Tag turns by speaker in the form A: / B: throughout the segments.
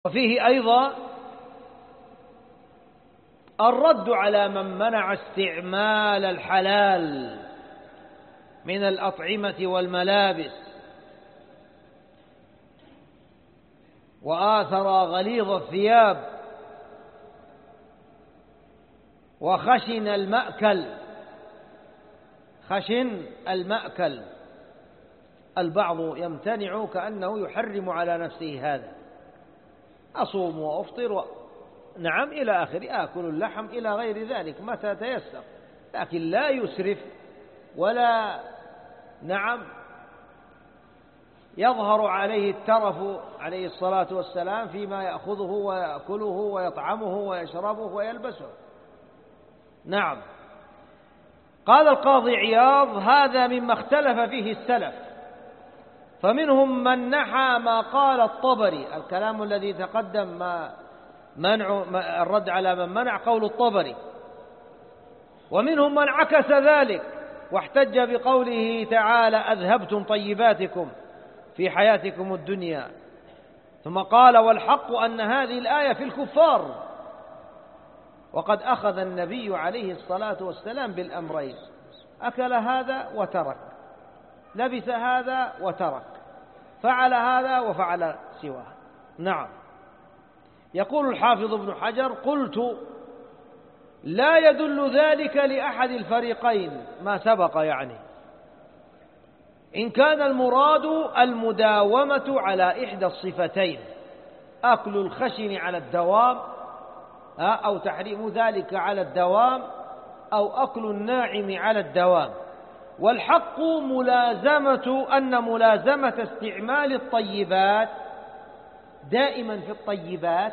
A: وفيه أيضا الرد على من منع استعمال الحلال من الأطعمة والملابس وآثر غليظ الثياب وخشن المأكل. خشن المأكل، البعض يمتنع كأنه يحرم على نفسه هذا، أصوم وأفطر نعم إلى آخر، آكل اللحم إلى غير ذلك متى تيسر، لكن لا يسرف ولا نعم يظهر عليه الترف عليه الصلاة والسلام فيما يأخذه ويأكله ويطعمه ويشربه ويلبسه. نعم. قال القاضي عياض: هذا مما اختلف فيه السلف، فمنهم من نحى ما قال الطبري، الكلام الذي تقدم ما منع الرد على من منع قول الطبري، ومنهم من عكس ذلك واحتج بقوله تعالى: أذهبتم طيباتكم في حياتكم الدنيا، ثم قال: والحق أن هذه الآية في الكفار، وقد أخذ النبي عليه الصلاة والسلام بالأمرين، أكل هذا وترك، لبس هذا وترك، فعل هذا وفعل سواه. نعم. يقول الحافظ ابن حجر: قلت: لا يدل ذلك لأحد الفريقين، ما سبق يعني، إن كان المراد المداومة على إحدى الصفتين، أكل الخشن على الدوام أو تحريم ذلك على الدوام، أو أكل الناعم على الدوام. والحق أن ملازمة استعمال الطيبات دائما في الطيبات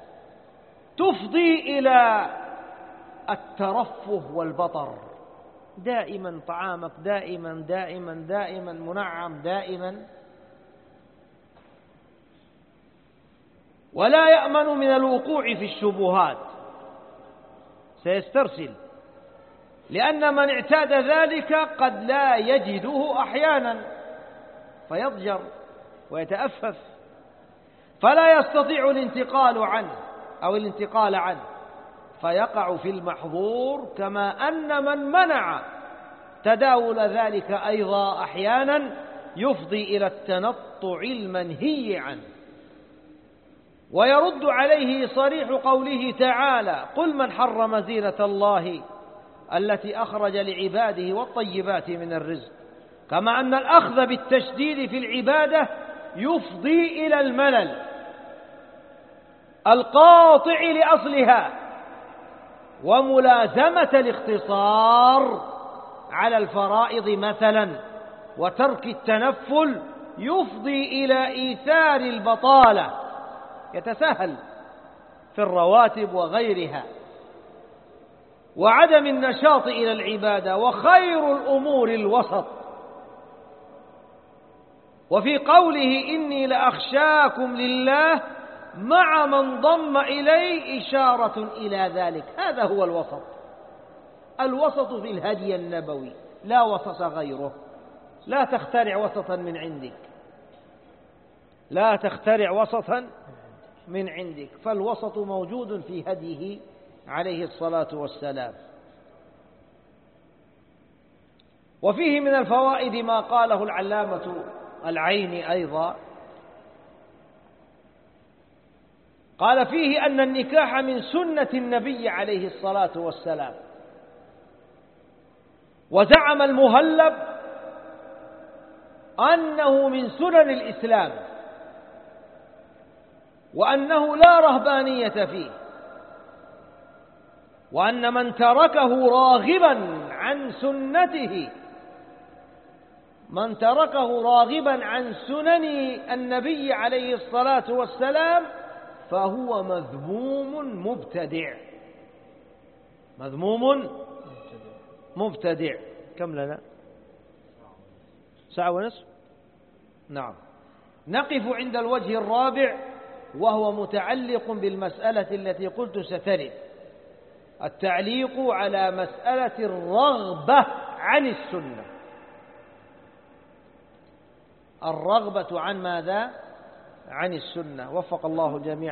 A: تفضي إلى الترفه والبطر، دائما طعامك دائما دائما دائما منعم دائما، ولا يأمن من الوقوع في الشبهات، سيسترسل، لأن من اعتاد ذلك قد لا يجده أحيانا فيضجر ويتأفف، فلا يستطيع الانتقال عنه فيقع في المحظور، كما أن من منع تداول ذلك أيضا أحيانا يفضي إلى التنطع المنهي عنه. ويرد عليه صريح قوله تعالى: قل من حرم زينة الله التي أخرج لعباده والطيبات من الرزق، كما أن الأخذ بالتشديد في العبادة يفضي إلى الملل القاطع لأصلها، وملازمة الاختصار على الفرائض مثلا وترك التنفل يفضي إلى إيثار البطالة، يتساهل في الرواتب وغيرها، وعدم النشاط إلى العبادة، وخير الأمور الوسط. وفي قوله: إني لأخشاكم لله مع من ضم إليه إشارة إلى ذلك، هذا هو الوسط. الوسط في الهدي النبوي لا وسط غيره، لا تخترع وسطا من عندك، لا تخترع وسطا من عندك، فالوسط موجود في هديه عليه الصلاة والسلام. وفيه من الفوائد ما قاله العلامة العيني أيضا، قال فيه أن النكاح من سنة النبي عليه الصلاة والسلام، وزعم المهلب أنه من سنن الإسلام، وأنه لا رهبانية فيه، وأن من تركه راغبا عن سنته، من تركه راغبا عن سنن النبي عليه الصلاة والسلام فهو مذموم مبتدع. مذموم مبتدع. كم لنا؟ ساعة ونصف. نعم. نقف عند الوجه الرابع، وهو متعلق بالمسألة التي قلت سترد، التعليق على مسألة الرغبة عن السنة. الرغبة عن ماذا؟ عن السنة. وفق الله الجميع.